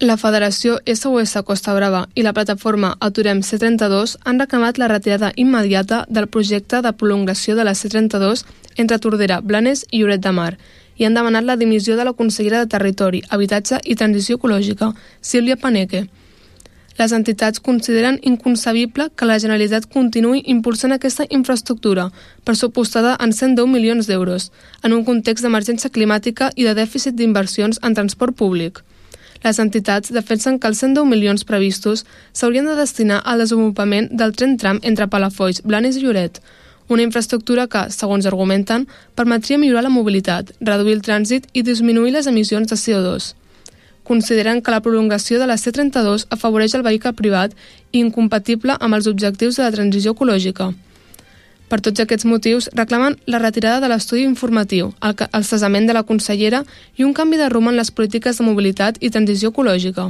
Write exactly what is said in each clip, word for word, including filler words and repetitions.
La Federació S O S Costa Brava i la plataforma Aturem C trenta-dos han reclamat la retirada immediata del projecte de prolongació de la C trenta-dos entre Tordera, Blanes i Lloret de Mar i han demanat la dimissió de la consellera de Territori, Habitatge i Transició Ecològica, Sílvia Paneque. Les entitats consideren inconcebible que la Generalitat continuï impulsant aquesta infraestructura, pressupostada en cent deu milions d'euros, en un context d'emergència climàtica i de dèficit d'inversions en transport públic. Les entitats defensen que els cent deu milions previstos s'haurien de destinar al desenvolupament del tren tram entre Palafolls, Blanes i Lloret, una infraestructura que, segons argumenten, permetria millorar la mobilitat, reduir el trànsit i disminuir les emissions de C O dos. Consideren que la prolongació de la C trenta-dos afavoreix el vehicle privat i incompatible amb els objectius de la transició ecològica. Per tots aquests motius, reclamen la retirada de l'estudi informatiu, el, el cessament de la consellera i un canvi de rumb en les polítiques de mobilitat i transició ecològica.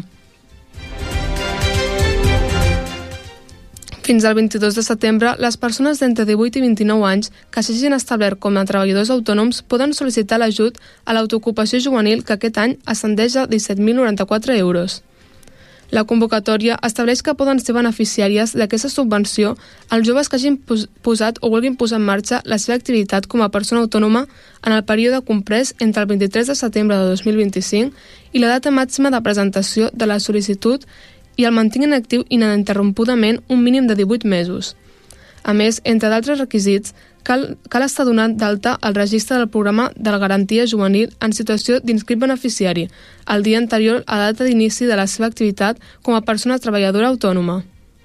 Fins al vint-i-dos de setembre, les persones d'entre divuit i vint-i-nou anys que s'hagin establert com a treballadors autònoms poden sol·licitar l'ajut a l'autoocupació juvenil que aquest any ascendeix a disset mil noranta-quatre euros. La convocatòria estableix que poden ser beneficiàries d'aquesta subvenció els joves que hagin posat o vulguin posar en marxa la seva activitat com a persona autònoma en el període comprès entre el vint-i-tres de setembre de dos mil vint-i-cinc i la data màxima de presentació de la sol·licitud i el mantinguin actiu ininterrompudament un mínim de divuit mesos. A més, entre d'altres requisits, cal, cal estar donat d'alta al registre del programa de la garantia juvenil en situació d'inscrit beneficiari, el dia anterior a la data d'inici de la seva activitat com a persona treballadora autònoma.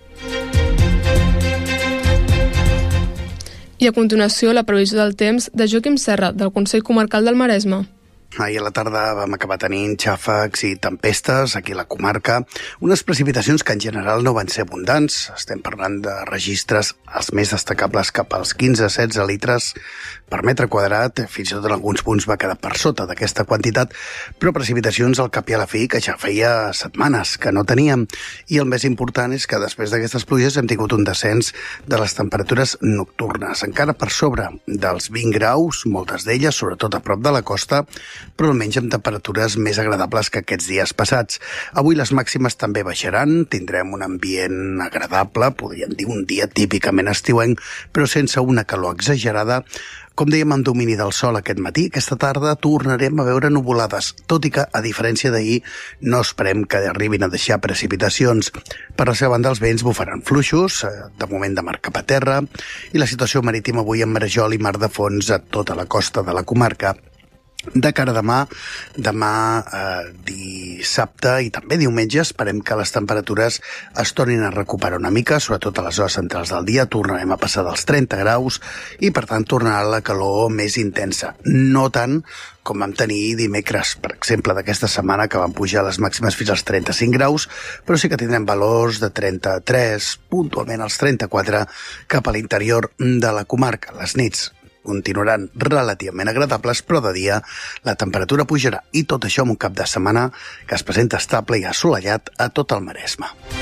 I a continuació, la previsió del temps de Joaquim Serra, del Consell Comarcal del Maresme. Ahir a la tarda vam acabar tenint xàfecs i tempestes aquí a la comarca, unes precipitacions que en general no van ser abundants. Estem parlant de registres, els més destacables, cap als quinze a setze litres per metre quadrat, fins i tot en alguns punts va quedar per sota d'aquesta quantitat, però precipitacions al cap i a la fi que ja feia setmanes que no teníem. I el més important és que després d'aquestes pluges hem tingut un descens de les temperatures nocturnes, encara per sobre dels vint graus, moltes d'elles, sobretot a prop de la costa, però almenys amb temperatures més agradables que aquests dies passats. Avui les màximes també baixaran, tindrem un ambient agradable, podríem dir un dia típicament estiuenc, però sense una calor exagerada. Com dèiem, amb domini del sol aquest matí, aquesta tarda tornarem a veure nuvolades, tot i que, a diferència d'ahir, no esperem que arribin a deixar precipitacions. Per la seva banda, els vents bufaran fluixos, de moment de mar cap a terra, i la situació marítima avui en marejol i mar de fons a tota la costa de la comarca. De cara a demà, demà eh, dissabte i també diumenge, esperem que les temperatures es tornin a recuperar una mica, sobretot a les hores centrals del dia, tornarem a passar dels trenta graus i, per tant, tornarà la calor més intensa. No tant com vam tenir dimecres, per exemple, d'aquesta setmana, que van pujar les màximes fins als trenta-cinc graus, però sí que tindrem valors de trenta-tres, puntualment als trenta-quatre, cap a l'interior de la comarca. Les nits continuaran relativament agradables, però de dia la temperatura pujarà, i tot això amb un cap de setmana que es presenta estable i assolellat a tot el Maresme.